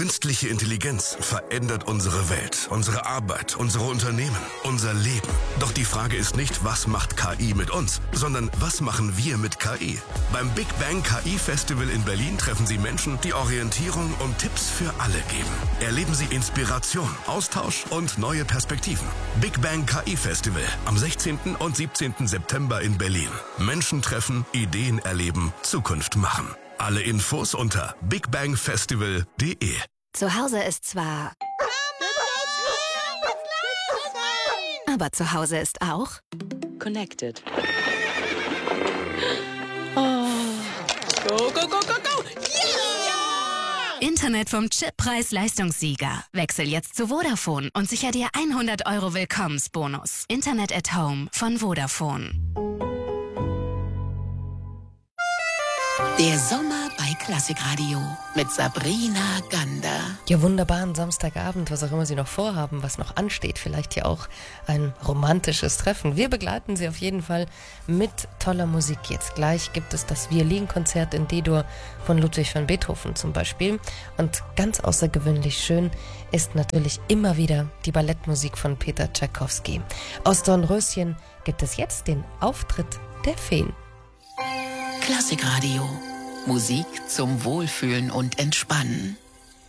Künstliche Intelligenz verändert unsere Welt, unsere Arbeit, unsere Unternehmen, unser Leben. Doch die Frage ist nicht, was macht KI mit uns, sondern was machen wir mit KI? Beim Big Bang KI Festival in Berlin treffen Sie Menschen, die Orientierung und Tipps für alle geben. Erleben Sie Inspiration, Austausch und neue Perspektiven. Big Bang KI Festival am 16. und 17. September in Berlin. Menschen treffen, Ideen erleben, Zukunft machen. Alle Infos unter bigbangfestival.de. Zu Hause ist zwar... Aber zu Hause ist auch... Connected. Oh. Go, go, go, go, go! Yeah! Internet vom Chippreis-Leistungssieger. Wechsel jetzt zu Vodafone und sicher dir 100 € Willkommensbonus. Internet at Home von Vodafone. Der Sommer bei Klassikradio mit Sabrina Gander. Ja, wunderbaren Samstagabend, was auch immer Sie noch vorhaben, was noch ansteht. Vielleicht ja auch ein romantisches Treffen. Wir begleiten Sie auf jeden Fall mit toller Musik. Jetzt gleich gibt es das Violinkonzert in D-Dur von Ludwig van Beethoven zum Beispiel. Und ganz außergewöhnlich schön ist natürlich immer wieder die Ballettmusik von Peter Tschaikowski. Aus Dornröschen gibt es jetzt den Auftritt der Feen. Klassikradio. Musik zum Wohlfühlen und Entspannen.